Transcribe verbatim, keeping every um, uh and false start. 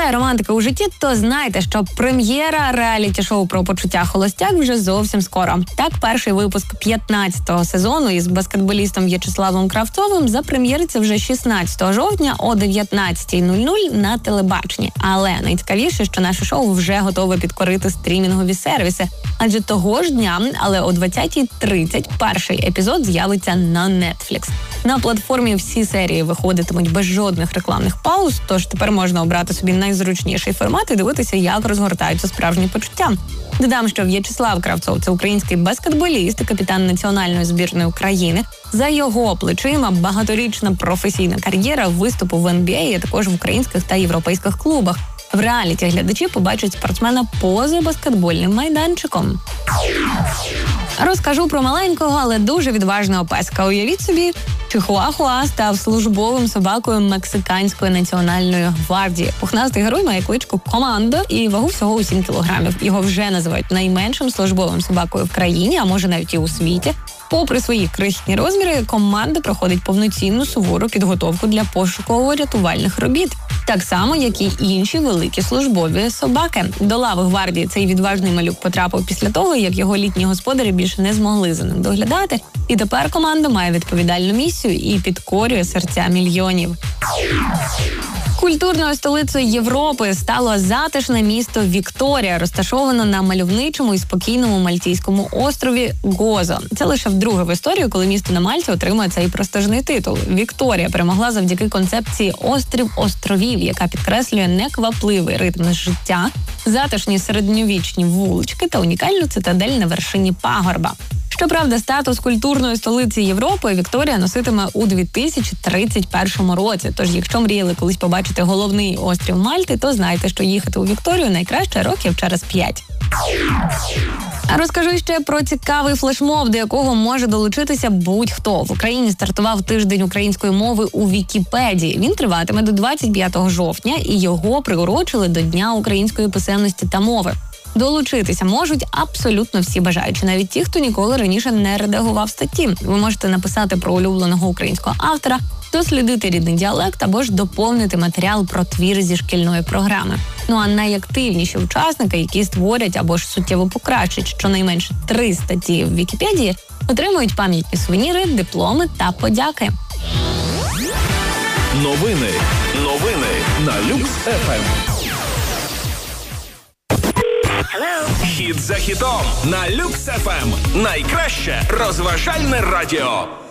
вистачає романтики у житті, то знайте, що прем'єра реаліті-шоу про почуття холостяк вже зовсім скоро. Так, перший випуск п'ятнадцятого сезону із баскетболістом В'ячеславом Кравцовим запрем'єриться вже шістнадцятого жовтня о дев'ятнадцятій нуль нуль на телебаченні. Але найцікавіше, що наше шоу вже готове підкорити стрімінгові сервіси. Адже того ж дня, але о двадцятій тридцять перший епізод з'явиться на Netflix. На платформі всі серії виходитимуть без жодних рекламних пауз, тож тепер можна обрати собі найзручніший формат і дивитися, як розгортаються справжні почуття. Додам, що В'ячеслав Кравцов – це український баскетболіст і капітан національної збірної України. За його плечима багаторічна професійна кар'єра виступу в ен бі ей, а також в українських та європейських клубах. В реаліті глядачі побачать спортсмена поза баскетбольним майданчиком. Розкажу про маленького, але дуже відважного песка. Уявіть собі, Чихуахуа став службовим собакою Мексиканської національної гвардії. Пухнастий герой має кличку Командо і вагу всього у сім кілограмів. Його вже називають найменшим службовим собакою в країні, а може навіть і у світі. Попри свої крихітні розміри, Командо проходить повноцінну сувору підготовку для пошуково-рятувальних робіт. Так само, як і інші великі службові собаки. До лави гвардії цей відважний малюк потрапив після того, як його літні господарі більше не змогли за ним доглядати. І тепер Командо має відповідальну місію і підкорює серця мільйонів. Культурною столицею Європи стало затишне місто Вікторія, розташоване на мальовничому і спокійному мальтійському острові Гозо. Це лише вдруге в історії, коли місто на Мальті отримує цей престижний титул. Вікторія перемогла завдяки концепції «Острів островів», яка підкреслює неквапливий ритм життя, затишні середньовічні вулички та унікальну цитадель на вершині пагорба. Щоправда, статус культурної столиці Європи Вікторія носитиме у дві тисячі тридцять першому році. Тож, якщо мріяли колись побачити головний острів Мальти, то знайте, що їхати у Вікторію найкраще років через п'ять. Розкажу ще про цікавий флешмоб, до якого може долучитися будь-хто. В Україні стартував тиждень української мови у Вікіпедії. Він триватиме до двадцять п'ятого жовтня і його приурочили до Дня української писемності та мови. Долучитися можуть абсолютно всі бажаючі, навіть ті, хто ніколи раніше не редагував статті. Ви можете написати про улюбленого українського автора, дослідити рідний діалект або ж доповнити матеріал про твір зі шкільної програми. Ну а найактивніші учасники, які створять або ж суттєво покращать щонайменше три статті в Вікіпедії, отримують пам'ятні сувеніри, дипломи та подяки. Новини. Новини на Люкс еф ем. Хіт за хітом на Люкс еф ем. Найкраще розважальне радіо.